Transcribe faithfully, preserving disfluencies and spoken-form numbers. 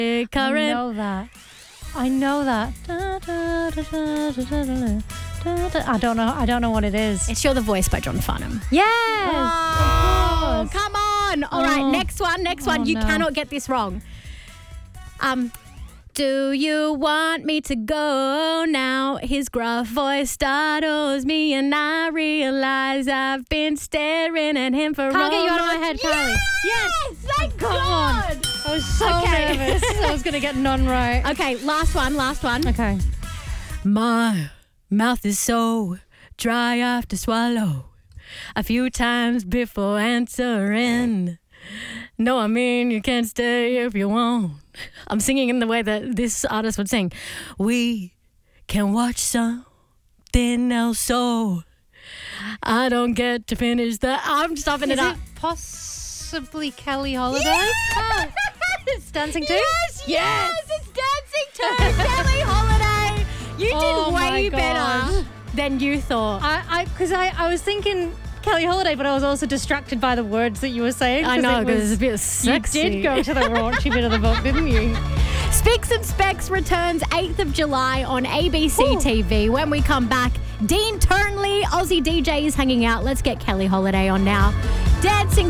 I current. know that. I know that. Da, da, da, da, da, da, da, da, da. I don't know. I don't know what it is. It's You're the Voice by John Farnham. Yes. Oh, of course. come on. All right, Oh. next one, next one. Oh, You no. cannot get this wrong. Um, do you want me to go now? His gruff voice startles me and I realize I've been staring at him for Can't get you out of my almost- head, Carly. Yes! Thank Come God! on. I was so Okay. nervous. I was going to get none right. Okay, last one, last one. Okay. My mouth is so dry I have to swallow a few times before answering. No, I mean, you can't stay if you want. I'm singing in the way that this artist would sing. We can watch something else, so I don't get to finish that. I'm stopping Is it up. it possibly Kelly Holiday? Yes! It's Dancing Too? Yes, yes, it's Dancing Too, Kelly Holiday. You did Oh my way better gosh. than you thought. I, I, because I, I was thinking Kelly Holiday, but I was also distracted by the words that you were saying. I know, it because was- it's a bit sexy. You did go to the raunchy bit of the book, didn't you? Specs and Specs returns eighth of July on A B C Ooh. T V. When we come back, Dean Turnley, Aussie D J is hanging out. Let's get Kelly Holiday on now. Dancing